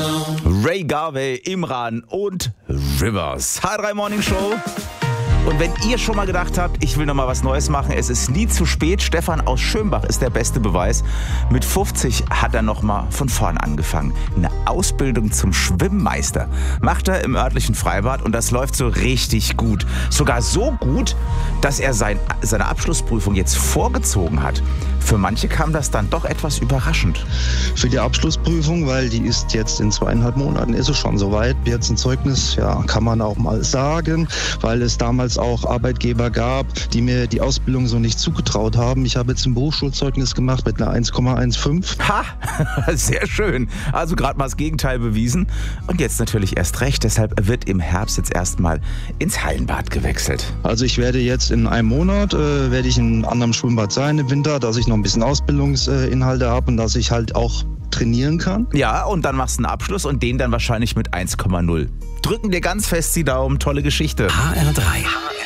Ray Garvey, Imran und Rivers. H3 Morning Show. Und wenn ihr schon mal gedacht habt, ich will noch mal was Neues machen, es ist nie zu spät. Stefan aus Schönbach ist der beste Beweis. Mit 50 hat er noch mal von vorn angefangen. Eine Ausbildung zum Schwimmmeister macht er im örtlichen Freibad und das läuft so richtig gut. Sogar so gut, dass er seine Abschlussprüfung jetzt vorgezogen hat. Für manche kam das dann doch etwas überraschend. Für die Abschlussprüfung, weil die ist jetzt in 2,5 Monaten, ist es schon soweit. Jetzt ein Zeugnis, ja, kann man auch mal sagen, weil es damals auch Arbeitgeber gab, die mir die Ausbildung so nicht zugetraut haben. Ich habe jetzt ein Berufsschulzeugnis gemacht mit einer 1,15. Ha, sehr schön. Also gerade mal das Gegenteil bewiesen. Und jetzt natürlich erst recht. Deshalb wird im Herbst jetzt erstmal ins Hallenbad gewechselt. Also ich werde jetzt in einem Monat, werde ich in einem anderen Schwimmbad sein im Winter, dass ich noch ein bisschen Ausbildungsinhalte habe und dass ich halt auch trainieren kann. Ja, und dann machst du einen Abschluss und den dann wahrscheinlich mit 1,0. Drücken dir ganz fest die Daumen. Tolle Geschichte. HR3.